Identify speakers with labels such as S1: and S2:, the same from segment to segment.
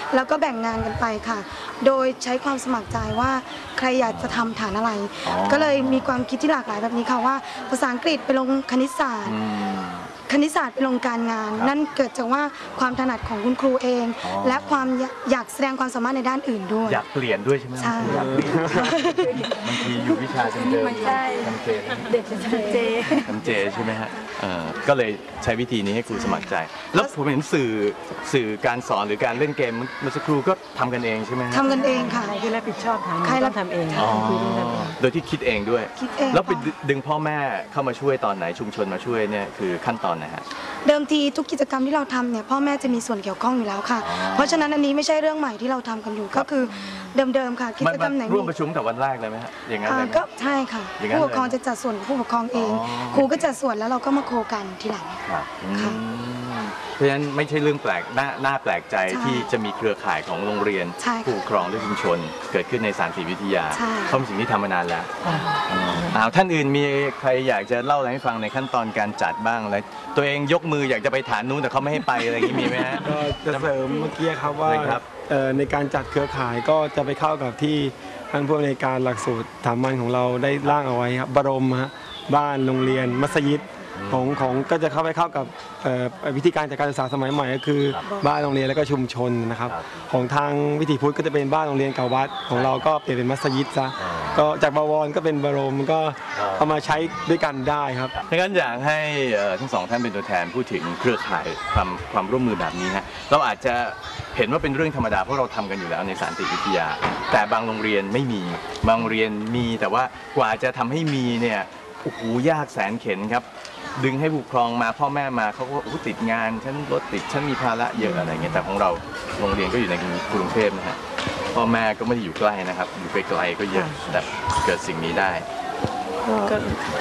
S1: แล้วก็แบ่งงานกันไปค่ะโดยใช้ความสมัครใจว่าใครอยากจะทำฐานอะไรก็เลยมีความคิดที่หลากหลายแบบนี้ค่ะว่าภาษาอังกฤษไปลงคณิตศาสตร์ไปลงการงานนั่นเกิดจากว่าความถนัดของคุณครูเองและความอยากแสดงความสามารถในด้านอื่นด้วย
S2: อยากเปลี่ยนด้วยใช่ไหม
S1: ใช่
S2: บางทีอยู่วิชาเดิม
S3: ใช่เด็ก
S2: ทำเจใช่ไหมฮะก็เลยใช้วิธีนี้ให้ครูสมัครใจแล้วผมเห็นสื่อการสอนหรือการเล่นเกมเมื่อสักครู่ก็ทำกันเองใช่ไหม
S1: ทำกันเองค่ะ
S3: ใครที่รับผิดชอบทำใครรับทำเอง
S2: โดยที่คิดเองด้วยแล้วไปดึงพ่อแม่เข้ามาช่วยตอนไหนชุมชนมาช่วยเนี่ยคือขั้นตอนไหนฮะ
S1: เดิมทีทุกกิจกรรมที่เราทำเนี่ยพ่อแม่จะมีส่วนเกี่ยวข้องอยู่แล้วค่ะเพราะฉะนั้นอันนี้ไม่ใช่เรื่องใหม่ที่เราทำกันอยู่ก็คือเดิมๆค่ะกิจกรรมไหน
S2: ร่วมประชุมแต่วันแรกเลยไหมฮะอย่างนั้นเลย
S1: ก็ใช่ค่ะผู้ปกครองจะจัดส่วนผู้ปกครองเองครูก็จัดส่วนแล้วเราก็มาโคกันทีหลังค่ะ
S2: เพราะฉะนั้นไม่ใช่เรื่องแปลกน่าแปลกใจที่จะมีเครือข่ายของโรงเรียนผู้ปกครองและชุมชนเกิดขึ้นในสารศิลปวิทยาเพราะเป็นสิ่งที่ทำมานานแล้วท่านอื่นมีใครอยากจะเล่าอะไรให้ฟังในขั้นตอนการจัดบ้างอะไรตัวเองยกมืออยากจะไปฐานนู้นแต่เขาไม่ให้ไปอะไรอย่างนี้มีไหมฮะ
S4: ก็จะเสริมเมื่อกี้ครับว่าในการจัดเครือข่ายก็จะไปเข้ากับที่ท่านผู้อำนวยการหลักสูตรสามัญของเราได้ร่างเอาไว้ครับบรมฮะบ้านโรงเรียนมัสยิดของก็จะเข้าไปเข้ากับวิธีการจัดการศึกษาสมัยใหม่ก็คือบ้านโรงเรียนและก็ชุมชนนะครับของทางวิถีพุทธก็จะเป็นบ้านโรงเรียนกับวัดของเราก็เปลี่ยนเป็นมัสยิดซะก็จากบวรก็เป็นบรมก็เอามาใช้ด้วยกันได้ครับ
S2: ดังนั้นอยากให้ทั้งสองท่านเป็นตัวแทนพูดถึงเครือข่ายความร่วมมือแบบนี้ฮะเราอาจจะเห็นว่าเป็นเรื่องธรรมดาเพราะเราทำกันอยู่แล้วในสารวิทยาแต่บางโรงเรียนไม่มีบางโรงเรียนมีแต่ว่ากว่าจะทำให้มีเนี่ยโอ้โหยากแสนเข็ญครับดึงให้ผู้ปกครองมาพ่อแม่มาเขาก็ติดงานฉันรถติดฉันมีภาระเยอะอะไรเงี้ยแต่ของเราโรงเรียนก็อยู่ในกรุงเทพนะฮะพ่อแม่ก็ไม่ได้อยู่ใกล้นะครับอยู่ไกลๆก็เยอะแต่เกิดสิ่งนี้ได้
S3: ก็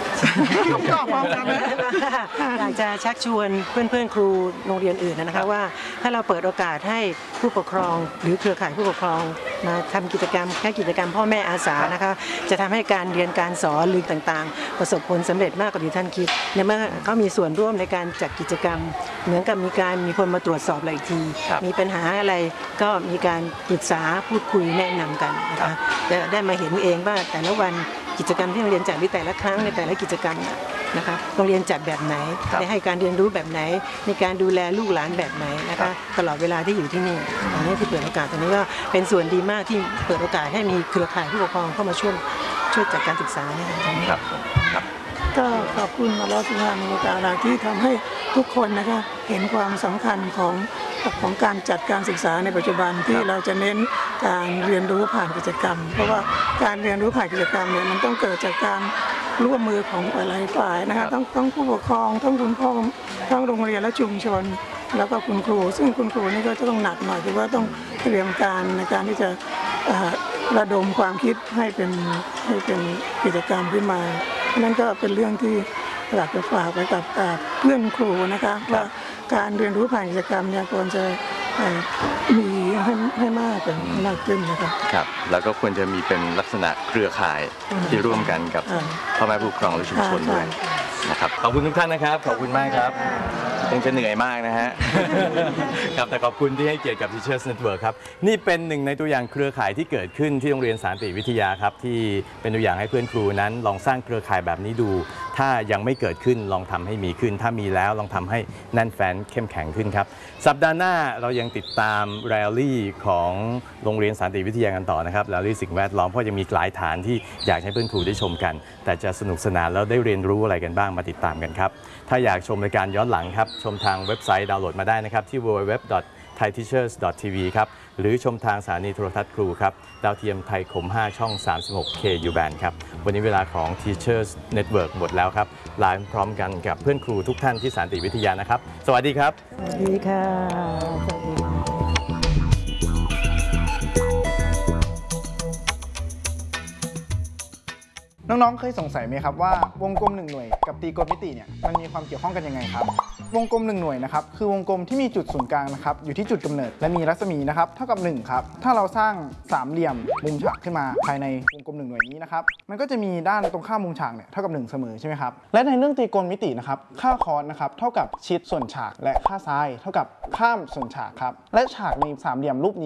S3: อยากจะชักชวนเพื่อนครูโรงเรียนอื่นนะคะว่าถ้าเราเปิดโอกาสให้ผู้ปกครองหรือเครือข่ายผู้ปกครองมาทำกิจกรรมแค่กิจกรรมพ่อแม่อาสานะคะจะทำให้การเรียนการสอนหรือต่างๆประสบผลสำเร็จมากกว่าที่ท่านคิดในเมื่อเขามีส่วนร่วมในการจัดกิจกรรมเหมือนกับมีคนมาตรวจสอบอะไรอีกทีมีปัญหาอะไรก็มีการปรึกษาพูดคุยแนะนำกันนะคะจะได้มาเห็นเองว่าแต่ละวันกิจกรรมที่โรงเรียนจัดในแต่ละครั้งในแต่ละกิจกรรมนะคะโรงเรียนจัดแบบไหนได้ให้การเรียนรู้แบบไหนในการดูแลลูกหลานแบบไหนนะคะตลอดเวลาที่อยู่ที่นี่อันนี้ที่เปิดโอกาสตรงนี้ก็เป็นส่วนดีมากที่เปิดโอกาสให้มีเครือข่ายผู้ปกครองเข้ามาช่วยจัดการศึกษาเนี่ย
S2: ครับ
S5: ก็ขอบคุณมาลอสุภาพมุการาที่ทำให้ทุกคนนะคะเห็นความสำคัญของการจัดการศึกษาในปัจจุบันที่เราจะเน้นการเรียนรู้ผ่านกิจกรรมเพราะว่าการเรียนรู้ผ่านกิจกรรมเนี่ยมันต้องเกิดจากการร่วมมือของหลายฝ่ายนะคะต้องผู้ปกครองทั้งคุณพ่อทั้งโรงเรียนและชุมชนแล้วก็คุณครูซึ่งคุณครูนี่ก็จะต้องหนักหน่อยคือว่าต้องเตรียมการในการที่จะระดมความคิดให้เป็นกิจกรรมขึ้นมานั่นก็เป็นเรื่องที่อยากจะฝากไว้กับเพื่อนครูนะคะว่าการเรียนรู้ผ่านกิจกรรมเนี่ยควรจะมีให้มากขึ้นนะครับ
S2: ครับแล้วก็ควรจะมีเป็นลักษณะเครือข่ายที่ร่วมกันกับพ่อแม่ผู้ปกครองและชุมชนด้วยนะครับขอบคุณทุกท่านนะครับขอบคุณมากครับยังจะเหนื่อยมากนะฮะครับแต่ขอบคุณที่ให้เกียรติกับ Teachers Network ครับนี่เป็นหนึ่งในตัวอย่างเครือข่ายที่เกิดขึ้นที่โรงเรียนสันติวิทยาครับที่เป็นตัวอย่างให้เพื่อนครูนั้นลองสร้างเครือข่ายแบบนี้ดูถ้ายังไม่เกิดขึ้นลองทำให้มีขึ้นถ้ามีแล้วลองทำให้แน่นแฟ้นเข้มแข็งขึ้นครับสัปดาห์หน้าเรายังติดตามแรลลี่ของโรงเรียนสันติวิทยากันต่อนะครับแรลลี่สิ่งแวดล้อมเพราะยังมีหลายฐานที่อยากให้เพื่อนครูได้ชมกันแต่จะสนุกสนานแล้วได้เรียนรู้อะไรกันบ้างมาติดตามกันครับถ้าอยากชมรายการย้อนหลังครับชมทางเว็บไซต์ดาวน์โหลดมาได้นะครับที่ www.thaiteachers.tv ครับหรือชมทางสถานีโทรทัศน์ครูครับดาวเทียมไทยคม 5 ช่อง 36 KU Band ครับวันนี้เวลาของ Teachers Network หมดแล้วครับลาพร้อมกันกับเพื่อนครูทุกท่านที่สันติวิทยานะครับสวัสดีครับ
S3: สวัสดีค่ะสวัสดี
S6: น้องๆเคยสงสัยไหมครับว่าวงกลม1หน่วยกับตรีโกณมิติเนี่ยมันมีความเกี่ยวข้องกันยังไงครับวงกลม1หน่วยนะครับคือวงกลมที่มีจุดศูนย์กลางนะครับอยู่ที่จุดกำเนิดและมีรัศมีนะครับเท่ากับ1ครับถ้าเราสร้างสามเหลี่ยมมุมฉากขึ้นมาภายในวงกลม1หน่วยนี้นะครับมันก็จะมีด้านตรงข้ามมุมฉากเนี่ยเท่ากับ1เสมอใช่ไหมครับและในเรื่องตรีโกณมิตินะครับค่าคอสนะครับเท่ากับชิดส่วนฉากและค่าไซน์เท่ากับข้ามส่วนฉากครับและฉากในสามเหลี่ยมรูปนี้